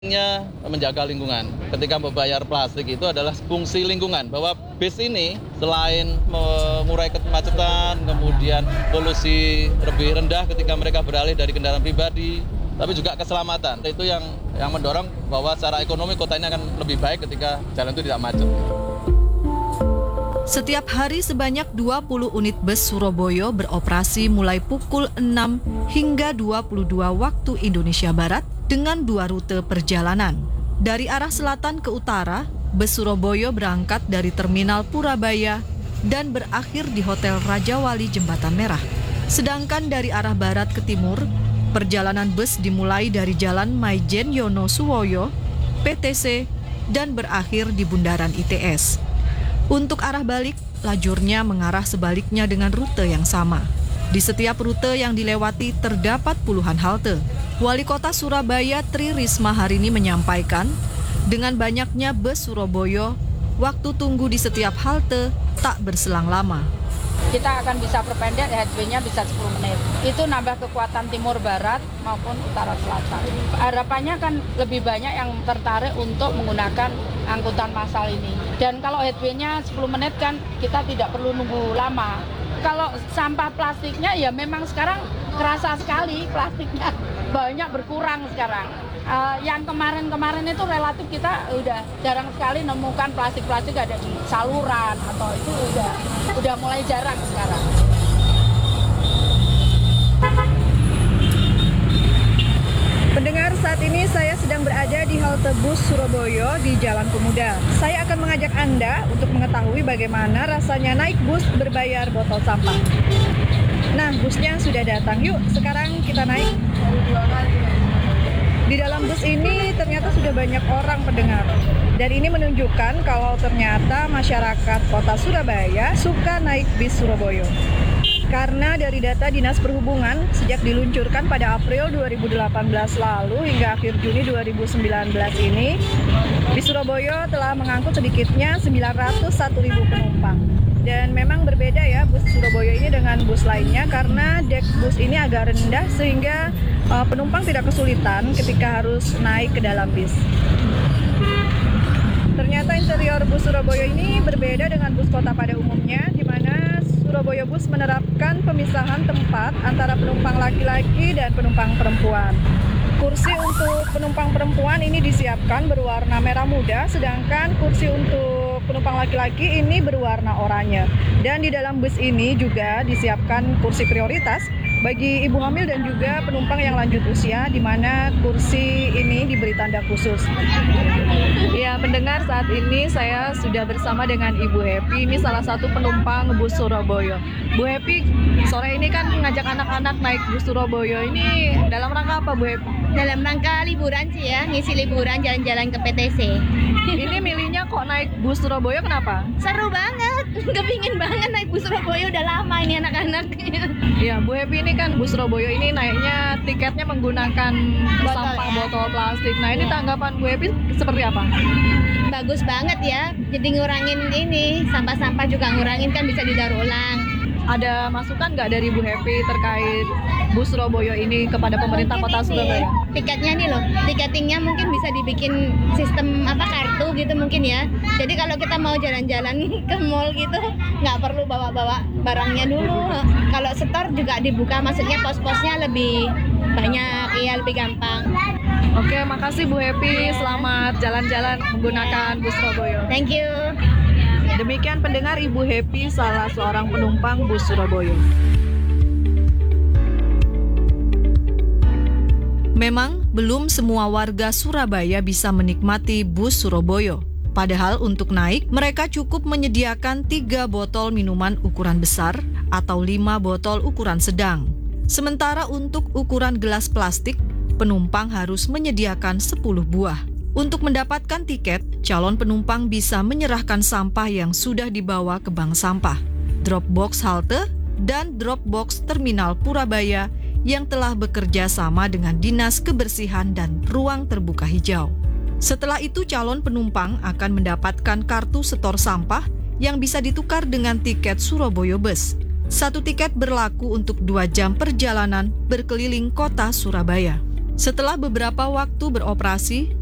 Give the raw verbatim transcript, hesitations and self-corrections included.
Nya menjaga lingkungan. Ketika membayar plastik itu adalah fungsi lingkungan, bahwa bis ini selain mengurai kemacetan, kemudian polusi lebih rendah ketika mereka beralih dari kendaraan pribadi, tapi juga keselamatan. Itu yang yang mendorong bahwa secara ekonomi kota ini akan lebih baik ketika jalan itu tidak macet. Setiap hari sebanyak dua puluh unit bus Surabaya beroperasi mulai pukul enam hingga dua puluh dua waktu Indonesia Barat dengan dua rute perjalanan. Dari arah selatan ke utara, bus Surabaya berangkat dari Terminal Purabaya dan berakhir di Hotel Raja Wali Jembatan Merah. Sedangkan dari arah barat ke timur, perjalanan bus dimulai dari Jalan Maijen Yonosuwoyo, P T C, dan berakhir di Bundaran I T S. Untuk arah balik, lajurnya mengarah sebaliknya dengan rute yang sama. Di setiap rute yang dilewati terdapat puluhan halte. Wali Kota Surabaya Tri Risma hari ini menyampaikan, dengan banyaknya bus Surabaya, waktu tunggu di setiap halte tak berselang lama. Kita akan bisa perpendek, headway-nya bisa sepuluh menit. Itu nambah kekuatan timur barat maupun utara selatan. Harapannya kan lebih banyak yang tertarik untuk menggunakan angkutan massal ini. Dan kalau headway-nya sepuluh menit kan kita tidak perlu nunggu lama. Kalau sampah plastiknya ya memang sekarang kerasa sekali plastiknya. Banyak berkurang sekarang. Uh, yang kemarin-kemarin itu relatif kita udah jarang sekali nemukan plastik-plastik ada di saluran atau itu udah udah mulai jarang sekarang. Pendengar, saat ini saya sedang berada di halte bus Surabaya di Jalan Pemuda. Saya akan mengajak Anda untuk mengetahui bagaimana rasanya naik bus berbayar botol sampah. Nah, busnya sudah datang. Yuk, sekarang kita naik. Di dalam bus ini ternyata sudah banyak orang pendengar. Dan ini menunjukkan kalau ternyata masyarakat kota Surabaya suka naik bis Surabaya. Karena dari data Dinas Perhubungan, sejak diluncurkan pada April dua ribu delapan belas lalu hingga akhir Juni dua ribu sembilan belas ini, bis Surabaya telah mengangkut sedikitnya sembilan ratus satu ribu penumpang. Dan memang berbeda ya bus Surabaya ini dengan bus lainnya karena dek bus ini agak rendah sehingga uh, penumpang tidak kesulitan ketika harus naik ke dalam bis. Ternyata interior bus Surabaya ini berbeda dengan bus kota pada umumnya, di mana Surabaya Bus menerapkan pemisahan tempat antara penumpang laki-laki dan penumpang perempuan. Kursi untuk penumpang perempuan ini disiapkan berwarna merah muda, sedangkan kursi untuk penumpang laki-laki ini berwarna oranye. Dan di dalam bus ini juga disiapkan kursi prioritas bagi ibu hamil dan juga penumpang yang lanjut usia, di mana kursi ini diberi tanda khusus. Ya, pendengar, saat ini saya sudah bersama dengan Ibu Happy. Ini salah satu penumpang bus Surabaya. Bu Happy, sore ini kan mengajak anak-anak naik bus Surabaya. Ini dalam rangka apa, Bu Happy? Dalam rangka liburan sih ya, ngisi liburan jalan-jalan ke P T C. Ini milihnya kok naik bus Surabaya, kenapa? Seru banget, kepingin banget naik bus Surabaya, udah lama ini anak-anak. Iya, Bu Happy, ini kan bus Surabaya ini naiknya tiketnya menggunakan Botol, sampah ya? botol plastik. Nah, ini tanggapan Bu Happy seperti apa? Bagus banget ya, jadi ngurangin ini, sampah-sampah juga ngurangin kan bisa didaur ulang. Ada masukan nggak dari Bu Happy terkait bus Surabaya ini kepada pemerintah Mungkin kota ini, Surabaya? Tiketnya nih loh, tiketingnya mungkin bisa dibikin sistem apa kartu gitu mungkin ya. Jadi kalau kita mau jalan-jalan ke mall gitu, nggak perlu bawa-bawa barangnya dulu. Kalau setor juga dibuka, maksudnya pos-posnya lebih banyak, ya lebih gampang. Oke, makasih Bu Happy. Selamat jalan-jalan menggunakan bus Surabaya. Thank you. Demikian pendengar, Ibu Happy, salah seorang penumpang bus Surabaya. Memang belum semua warga Surabaya bisa menikmati bus Surabaya. Padahal untuk naik, mereka cukup menyediakan tiga botol minuman ukuran besar atau lima botol ukuran sedang. Sementara untuk ukuran gelas plastik, penumpang harus menyediakan sepuluh buah. Untuk mendapatkan tiket, calon penumpang bisa menyerahkan sampah yang sudah dibawa ke bank sampah, drop box halte, dan drop box Terminal Purabaya yang telah bekerja sama dengan Dinas Kebersihan dan Ruang Terbuka Hijau. Setelah itu, calon penumpang akan mendapatkan kartu setor sampah yang bisa ditukar dengan tiket Surabaya Bus. Satu tiket berlaku untuk dua jam perjalanan berkeliling kota Surabaya. Setelah beberapa waktu beroperasi,